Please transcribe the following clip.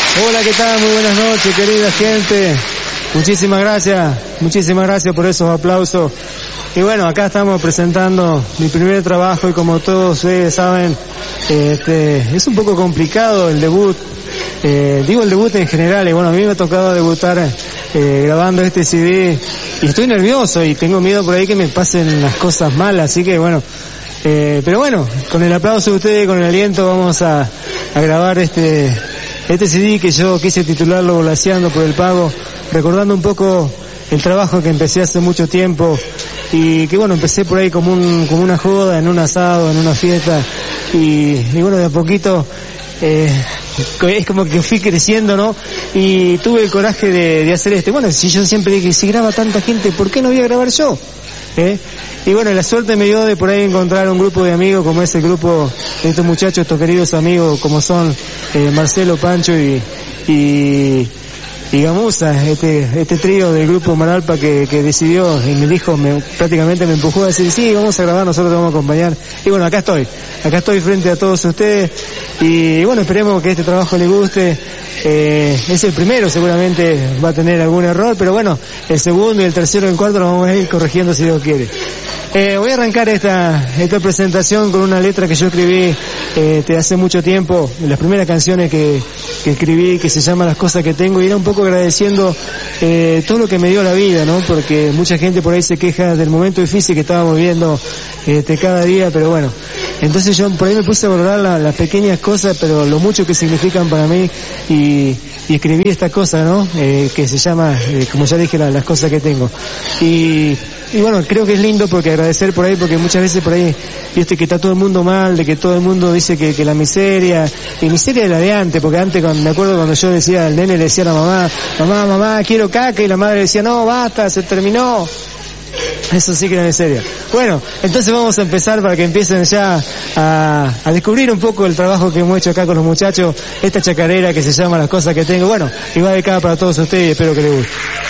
Hola, ¿qué tal? Muy buenas noches, querida gente. Muchísimas gracias por esos aplausos. Y bueno, acá estamos presentando mi primer trabajo y como todos ustedes saben, es un poco complicado el debut. Digo el debut en general, y bueno, a mí me ha tocado debutar grabando este CD y estoy nervioso y tengo miedo por ahí que me pasen las cosas malas, así que bueno, pero bueno, con el aplauso de ustedes, con el aliento, vamos a grabar este CD que yo quise titularlo Volaseando por el Pago, recordando un poco el trabajo que empecé hace mucho tiempo y que bueno, empecé por ahí como una joda, en un asado, en una fiesta y bueno, de a poquito es como que fui creciendo, ¿no? Y tuve el coraje de hacer bueno, si yo siempre dije, si graba tanta gente, ¿por qué no voy a grabar yo? Y bueno, la suerte me dio de por ahí encontrar un grupo de amigos como es el grupo de estos muchachos, estos queridos amigos como son Marcelo, Pancho y Gamuza, este trío del grupo Maralpa que decidió y me dijo, prácticamente me empujó a decir, sí, vamos a grabar, nosotros te vamos a acompañar. Y bueno, acá estoy frente a todos ustedes y bueno, esperemos que este trabajo les guste. Es el primero, seguramente va a tener algún error, pero bueno, el segundo y el tercero y el cuarto lo vamos a ir corrigiendo si Dios quiere. Voy a arrancar esta presentación con una letra que yo escribí hace mucho tiempo, las primeras canciones que escribí, que se llama Las Cosas que Tengo, y era un poco agradeciendo todo lo que me dio la vida, ¿no? Porque mucha gente por ahí se queja del momento difícil que estábamos viviendo cada día, pero bueno, entonces yo por ahí me puse a valorar las pequeñas cosas, pero lo mucho que significan para mí y escribí esta cosa, ¿no? Que se llama, como ya dije, Las Cosas que Tengo. Y bueno, creo que es lindo porque agradecer por ahí, porque muchas veces por ahí, viste que está todo el mundo mal, de que todo el mundo dice que la miseria, y miseria de la de antes, porque antes me acuerdo cuando yo decía, el nene le decía a la mamá, quiero caca, y la madre decía, no, basta, se terminó. Eso sí que era miseria. Bueno, entonces vamos a empezar para que empiecen ya a descubrir un poco el trabajo que hemos hecho acá con los muchachos, esta chacarera que se llama Las Cosas que Tengo. Bueno, y va dedicada para todos ustedes y espero que les guste.